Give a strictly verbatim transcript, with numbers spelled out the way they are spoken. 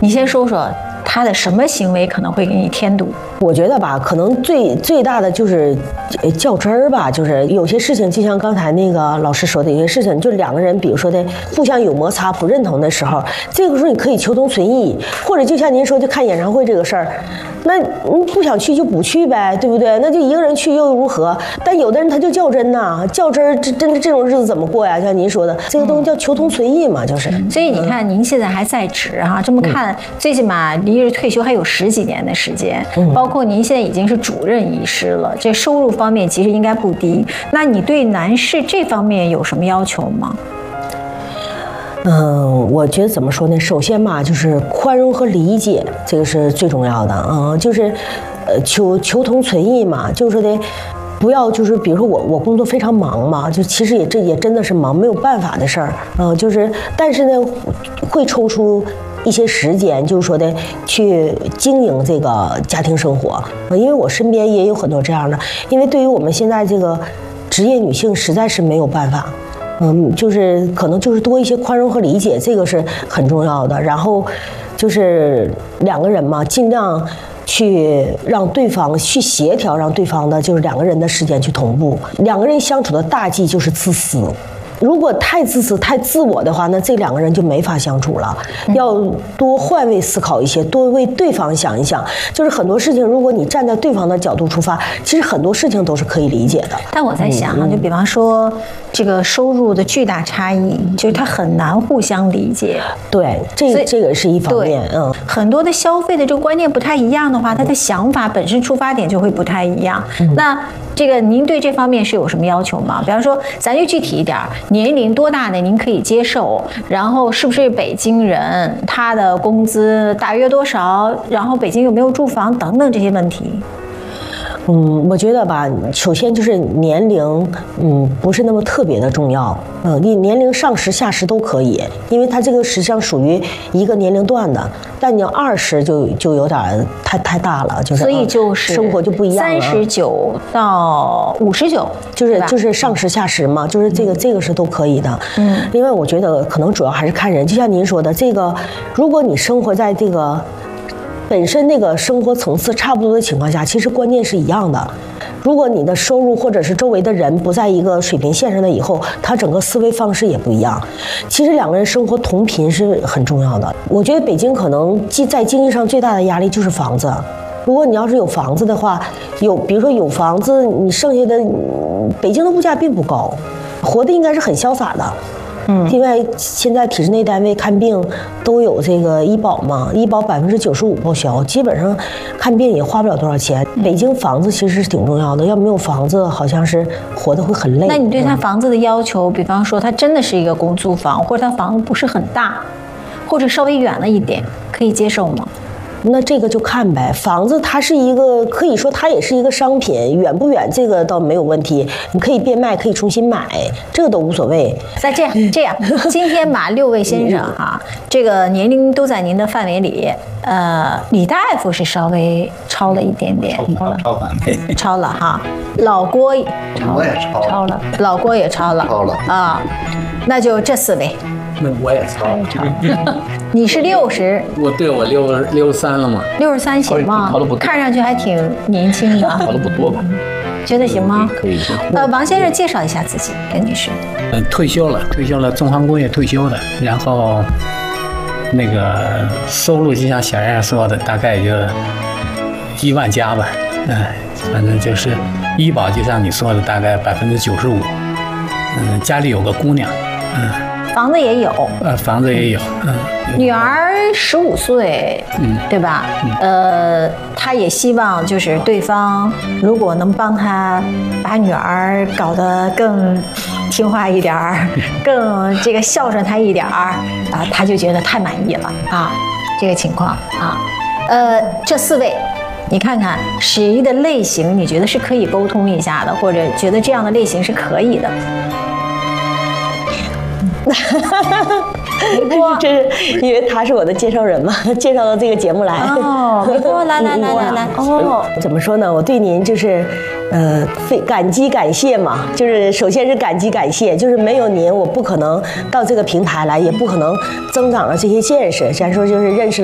你先说说他的什么行为可能会给你添堵？ 我觉得吧，可能最最大的就是较真儿吧，就是有些事情，就像刚才那个老师说的，有些事情就两个人，比如说的互相有摩擦、不认同的时候，这个时候你可以求同存异，或者就像您说，就看演唱会这个事儿，那你不想去就不去呗，对不对？那就一个人去又如何？但有的人他就较真呐，较真儿，这真的这种日子怎么过呀？像您说的，这个东西叫求同存异嘛，就是。 所以你看，您现在还在职哈，这么看，最起码离退休还有十几年的时间，包括您现在已经是主任医师了，这收入方面其实应该不低。那你对男士这方面有什么要求吗？ 嗯，我觉得怎么说呢？首先嘛，就是宽容和理解，这个是最重要的。嗯，就是，呃，求求同存异嘛，就是说的，不要就是比如说我我工作非常忙嘛，就其实也这也真的是忙，没有办法的事儿。嗯，就是但是呢，会抽出一些时间，就是说的去经营这个家庭生活。嗯，因为我身边也有很多这样的，因为对于我们现在这个职业女性，实在是没有办法。嗯，就是可能就是多一些宽容和理解，这个是很重要的。然后就是两个人嘛，尽量去让对方去协调，让对方的就是两个人的时间去同步。两个人相处的大忌就是自私。如果太自私、太自我的话，那这两个人就没法相处了。要多换位思考一些，多为对方想一想。就是很多事情，如果你站在对方的角度出发，其实很多事情都是可以理解的。 但我在想哈，就比方说这个收入的巨大差异，就是他很难互相理解。 对，这个这个是一方面。嗯， 很多的消费的这个观念不太一样的话，他的想法本身出发点就会不太一样。嗯、那这个您对这方面是有什么要求吗？比方说，咱就具体一点，年龄多大的您可以接受？然后是不是北京人？他的工资大约多少？然后北京有没有住房等等这些问题？ 嗯，我觉得吧，首先就是年龄，嗯，不是那么特别的重要。嗯，你年龄上十下十都可以，因为它这个实际上属于一个年龄段的。但你要二十就就有点太太大了，就是所以就是生活就不一样了。 三十九到五十九， 就是就是上十下十嘛，就是这个、嗯、这个是都可以的。嗯，另外我觉得可能主要还是看人，就像您说的，这个如果你生活在这个本身那个生活层次差不多的情况下，其实观念是一样的。如果你的收入或者是周围的人不在一个水平线上的以后，他整个思维方式也不一样。其实两个人生活同频是很重要的。我觉得北京可能在经济上最大的压力就是房子。如果你要是有房子的话，有比如说有房子，你剩下的北京的物价并不高，活得应该是很潇洒的。嗯，另外现在体制内单位看病都有这个医保嘛，医保百分之九十五报销，基本上看病也花不了多少钱。北京房子其实是挺重要的，要没有房子，好像是活得会很累。 那你对他房子的要求，比方说他真的是一个公租房，或者他房子不是很大，或者稍微远了一点，可以接受吗？ 那这个就看呗，房子它是一个，可以说它也是一个商品，远不远这个倒没有问题，你可以变卖，可以重新买，这个都无所谓。 再这样这样，今天把六位先生哈，这个年龄都在您的范围里，呃，李大夫是稍微超了一点点， 超了，超了， 超了哈，老郭我也超了， 超了，老郭也超了， 超了啊，那就这四位。 那我也超了， 你是六十， 我对我六六十三了嘛？ 六十三行吗？看上去还挺年轻的， 跑的不多吧？ 觉得行吗？ 可以。 呃，王先生介绍一下自己，跟女士。 嗯，退休了，退休了，中航工业退休的，然后那个收入就像小燕说的，大概就一万加吧。嗯，反正就是医保，就像你说的，大概百分之九十五。嗯，家里有个姑娘，嗯。 房子也有， 呃，房子也有，嗯， 女儿十五岁，嗯，对吧？嗯、呃，他也希望就是对方如果能帮他把女儿搞得更听话一点儿，更这个孝顺他一点儿啊，他就觉得太满意了啊，这个情况啊，呃，这四位。你看看谁的类型，你觉得是可以沟通一下的，或者觉得这样的类型是可以的？ 梅波，这是因为他是我的介绍人嘛，介绍到这个节目来。 哦，梅波，来来来来来，哦， 怎么说呢？我对您就是，呃，非感激感谢嘛，就是首先是感激感谢，就是没有您，我不可能到这个平台来，也不可能增长了这些见识。咱说就是认识。